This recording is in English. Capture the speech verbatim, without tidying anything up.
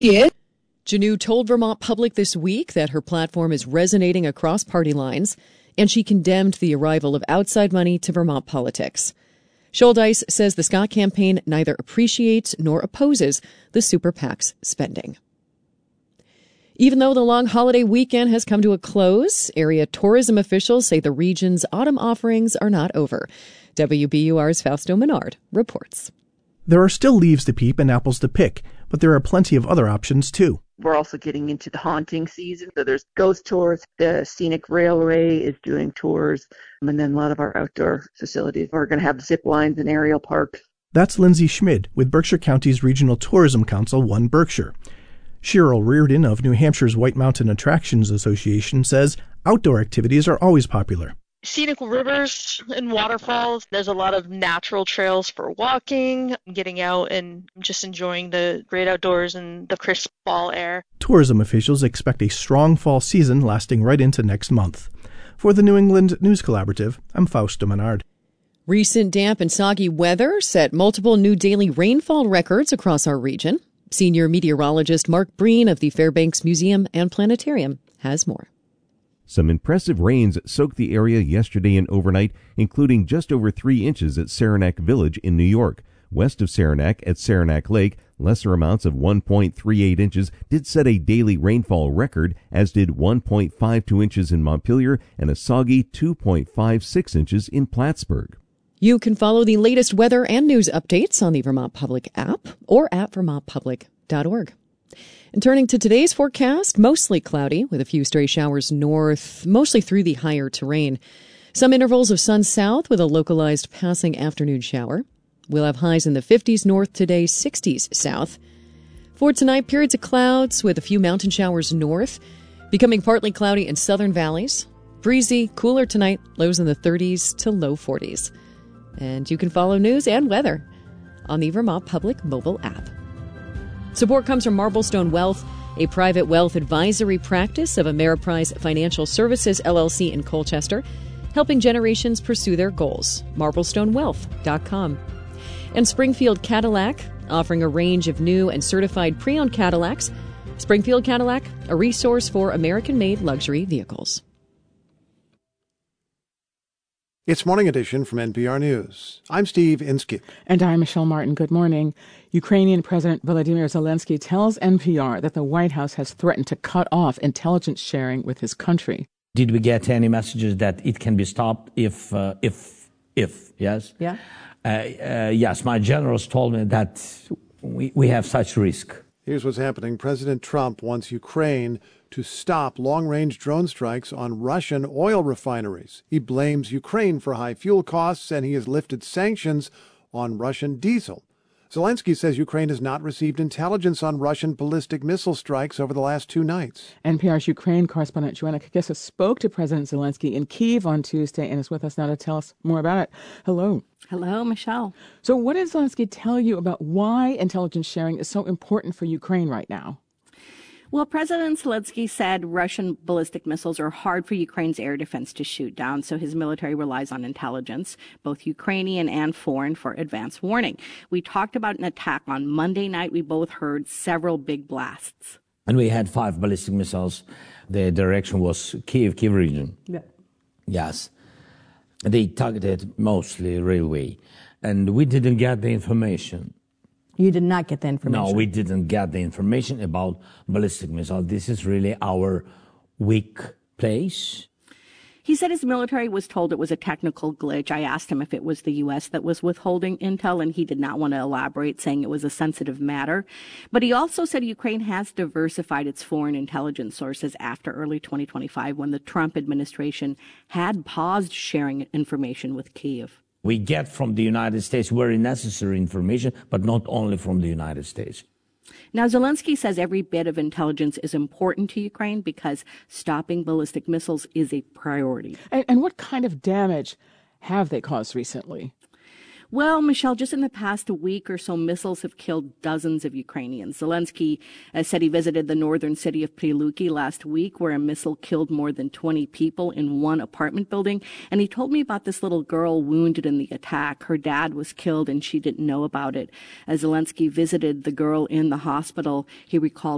Yeah. Janu told Vermont Public this week that her platform is resonating across party lines, and she condemned the arrival of outside money to Vermont politics. Scholdice says the Scott campaign neither appreciates nor opposes the super PAC's spending. Even though the long holiday weekend has come to a close, area tourism officials say the region's autumn offerings are not over. W B U R's Fausto Menard reports. There are still leaves to peep and apples to pick, but there are plenty of other options too. We're also getting into the haunting season. So there's ghost tours. The Scenic Railway is doing tours. And then a lot of our outdoor facilities are going to have zip lines and aerial parks. That's Lindsay Schmid with Berkshire County's Regional Tourism Council, One Berkshire. Cheryl Reardon of New Hampshire's White Mountain Attractions Association says outdoor activities are always popular. Scenic rivers and waterfalls. There's a lot of natural trails for walking, getting out and just enjoying the great outdoors and the crisp fall air. Tourism officials expect a strong fall season lasting right into next month. For the New England News Collaborative, I'm Fausto Menard. Recent damp and soggy weather set multiple new daily rainfall records across our region. Senior meteorologist Mark Breen of the Fairbanks Museum and Planetarium has more. Some impressive rains soaked the area yesterday and overnight, including just over three inches at Saranac Village in New York. West of Saranac at Saranac Lake, lesser amounts of one point three eight inches did set a daily rainfall record, as did one point five two inches in Montpelier and a soggy two point five six inches in Plattsburgh. You can follow the latest weather and news updates on the Vermont Public app or at vermont public dot org. And turning to today's forecast, mostly cloudy with a few stray showers north, mostly through the higher terrain. Some intervals of sun south with a localized passing afternoon shower. We'll have highs in the fifties north today, sixties south. For tonight, periods of clouds with a few mountain showers north, becoming partly cloudy in southern valleys. Breezy, cooler tonight, lows in the thirties to low forties. And you can follow news and weather on the Vermont Public mobile app. Support comes from Marblestone Wealth, a private wealth advisory practice of Ameriprise Financial Services, L L C in Colchester, helping generations pursue their goals. marblestone wealth dot com. And Springfield Cadillac, offering a range of new and certified pre-owned Cadillacs. Springfield Cadillac, a resource for American-made luxury vehicles. It's Morning Edition from N P R News. I'm Steve Inskeep. And I'm Michelle Martin. Good morning. Ukrainian President Volodymyr Zelensky tells N P R that the White House has threatened to cut off intelligence sharing with his country. Did we get any messages that it can be stopped if, uh, if, if, yes? Yeah. Uh, uh, yes, my generals told me that we, we have such risk. Here's what's happening. President Trump wants Ukraine to stop long-range drone strikes on Russian oil refineries. He blames Ukraine for high fuel costs, and he has lifted sanctions on Russian diesel. Zelensky says Ukraine has not received intelligence on Russian ballistic missile strikes over the last two nights. N P R's Ukraine correspondent Joanna Kakisa spoke to President Zelensky in Kyiv on Tuesday and is with us now to tell us more about it. Hello. Hello, Michelle. So what did Zelensky tell you about why intelligence sharing is so important for Ukraine right now? Well, President Zelensky said Russian ballistic missiles are hard for Ukraine's air defense to shoot down, so his military relies on intelligence, both Ukrainian and foreign, for advance warning. We talked about an attack on Monday night. We both heard several big blasts. And we had five ballistic missiles. The direction was Kyiv, Kyiv region. Yeah. Yes. They targeted mostly railway. And we didn't get the information. You did not get the information? No, we didn't get the information about ballistic missiles. This is really our weak place. He said his military was told it was a technical glitch. I asked him if it was the U S that was withholding intel, and he did not want to elaborate, saying it was a sensitive matter. But he also said Ukraine has diversified its foreign intelligence sources after early twenty twenty-five, when the Trump administration had paused sharing information with Kyiv. We get from the United States very necessary information, but not only from the United States. Now, Zelensky says every bit of intelligence is important to Ukraine because stopping ballistic missiles is a priority. And, and what kind of damage have they caused recently? Well, Michelle, just in the past week or so, missiles have killed dozens of Ukrainians. Zelensky uh, said he visited the northern city of Pryluki last week, where a missile killed more than twenty people in one apartment building. And he told me about this little girl wounded in the attack. Her dad was killed, and she didn't know about it. As Zelensky visited the girl in the hospital, he recalled